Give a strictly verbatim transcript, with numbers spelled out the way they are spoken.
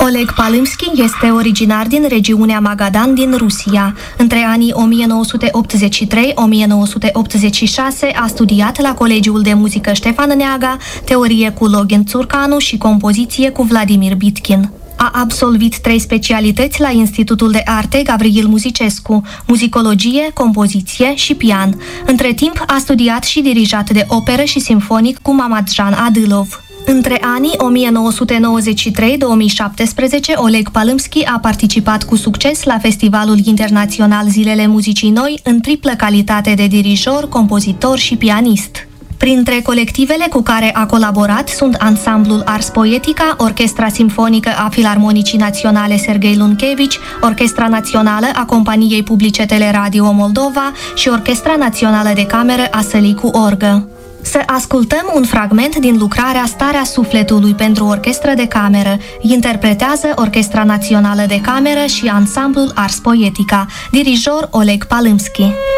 Oleg Palymsky este originar din regiunea Magadan din Rusia. Între anii o mie nouă sute optzeci și trei - o mie nouă sute optzeci și șase a studiat la Colegiul de Muzică Ștefan Neaga, teorie cu Login Țurcanu și compoziție cu Vladimir Bitkin. A absolvit trei specialități la Institutul de Arte Gavril Muzicescu, muzicologie, compoziție și pian. Între timp a studiat și dirijat de operă și simfonic cu Mamadjan Adilov. Între anii o mie nouă sute nouăzeci și trei - două mii șaptesprezece, Oleg Palymsky a participat cu succes la Festivalul Internațional Zilele Muzicii Noi în triplă calitate de dirijor, compozitor și pianist. Printre colectivele cu care a colaborat sunt Ansamblul Ars Poetica, Orchestra Simfonică a Filarmonicii Naționale Serghei Lunchevici, Orchestra Națională a Companiei Publice Teleradio Moldova și Orchestra Națională de Cameră a Sălii cu Orgă. Să ascultăm un fragment din lucrarea Starea Sufletului pentru orchestră de cameră. Interpretează Orchestra Națională de Cameră și Ansamblul Ars Poetica. Dirijor Oleg Palymsky.